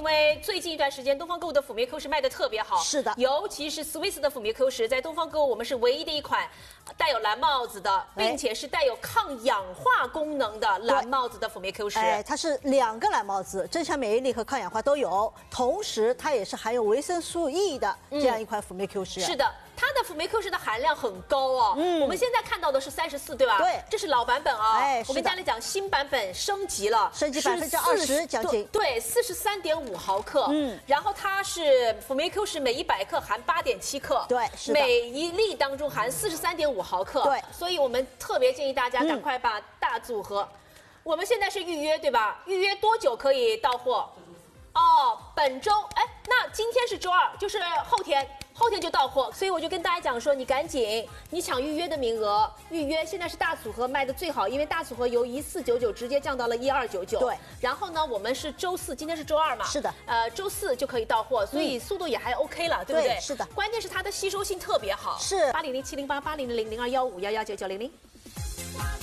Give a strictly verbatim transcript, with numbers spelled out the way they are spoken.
为最近一段时间东方购物的辅酶 Q 十卖的特别好， 是的， 尤其是 Swiss 的辅酶 Q 十，在东方购物我们是唯一的一款带有蓝帽子的，并且是带有抗氧化功能的蓝帽子的辅酶 Q 十。 哎，它是两个蓝帽子，增强免疫力和抗氧化都有，同时它也是含有维生素 E 的这样一款辅酶 Q 十。 是的。 它的辅酶 Q 十的含量很高哦，嗯，我们现在看到的是三十四，对吧？ 对， 这是老版本啊。 哎， 我跟大家讲，新版本升级了， 升级百分之二十将近， 对，四十三点五毫克，嗯，然后它是辅酶 Q 十每一百克含八点七克， 对，是的， 每一粒当中含四十三点五毫克， 对， 所以我们特别建议大家赶快把大组合，嗯、我们现在是预约对吧？预约多久可以到货？哦，本周，哎，那今天是周二，就是后天。 后天就到货，所以我就跟大家讲说，你赶紧，你抢预约的名额，预约现在是大组合卖的最好，因为大组合由一四九九直接降到了一二九九。 对， 然后呢，我们是周四，今天是周二嘛？ 是的， 呃，周四就可以到货，所以速度也还 OK 了，嗯、对不对？ 是的， 关键是它的吸收性特别好。 是八零零七零八八零零零二幺五幺幺九九零零。